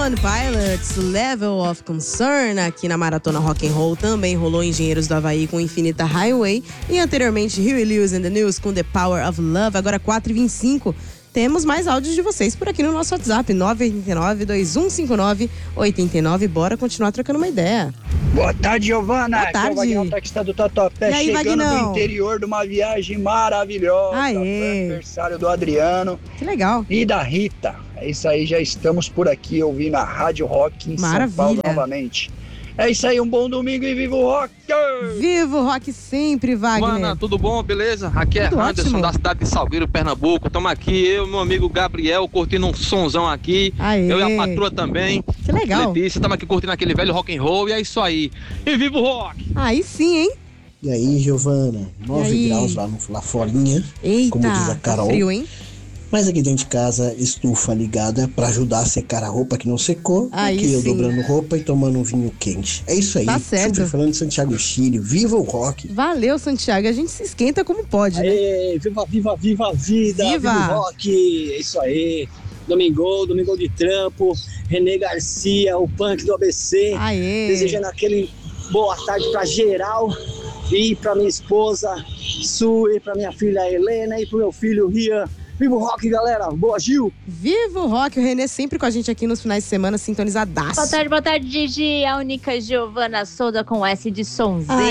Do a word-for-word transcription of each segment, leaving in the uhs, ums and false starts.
One Pilots, Level of Concern, aqui na Maratona Rock and Roll. Também rolou Engenheiros do Havaí com Infinita Highway. E anteriormente, Huey Lewis and the News com The Power of Love. Agora quatro e vinte e cinco. Temos mais áudios de vocês por aqui no nosso WhatsApp, nove oito nove, dois um cinco nove, oito nove. Bora continuar trocando uma ideia. Boa tarde, Giovana. Boa tarde. Aqui é o Vagnão, taxista do Tatuapé, E aí, chegando Vagnão? no interior de uma viagem maravilhosa. Aê. Foi aniversário do Adriano Que legal. e da Rita. É isso aí, já estamos por aqui ouvindo a Rádio Rock em Maravilha. São Paulo novamente. É isso aí, um bom domingo e viva o rock! Viva o rock sempre, Wagner. Mana, tudo bom? Beleza? Aqui é Tudo Anderson, ótimo. da cidade de Salgueiro, Pernambuco. Estamos aqui, eu e meu amigo Gabriel, curtindo um sonzão aqui. Aê. Eu e a patroa também. Que legal. Letícia, estamos aqui curtindo aquele velho rock and roll e é isso aí. E viva o rock! Aí sim, hein? E aí, Giovana? E aí? nove graus lá, no, lá forinha, Eita, como diz a tá Carol. frio, hein? Mas aqui dentro de casa, estufa ligada pra ajudar a secar a roupa que não secou. Aí aqui eu sim. dobrando roupa e tomando um vinho quente. É isso aí. Tá certo. Sempre falando de Santiago Chile. Viva o rock! Valeu, Santiago. A gente se esquenta como pode, né? Aê, viva, viva, viva a vida, Viva. viva o rock, é isso aí. Domingo, domingo de trampo, Renê Garcia, o punk do A B C, Aê. desejando aquele boa tarde pra geral e pra minha esposa Sue, pra minha filha Helena e pro meu filho Rian. Viva o rock, galera! Boa, Gil! Viva o rock. O Renê sempre com a gente aqui nos finais de semana, sintonizadaço. Boa tarde, boa tarde, Gigi. A única Giovana Souza com S de sonzeira.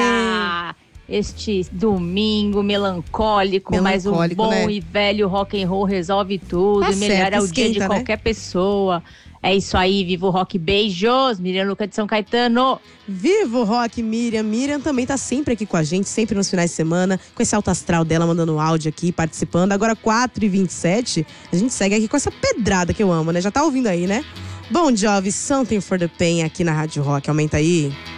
Aê. Este domingo melancólico, mas um Melancólico, bom né? e velho rock and roll resolve tudo Tá e melhora certo, o dia de esquenta, né? qualquer pessoa. É isso aí, viva o rock, beijos. Miriam Luca de São Caetano. Viva o rock, Miriam. Miriam também tá sempre aqui com a gente, sempre nos finais de semana, com esse alto astral dela, mandando áudio aqui, participando. Agora quatro e vinte e sete, a gente segue aqui com essa pedrada que eu amo, né? Já tá ouvindo aí, né? Bon Jovi, Something for the Pain, aqui na Rádio Rock. Aumenta aí.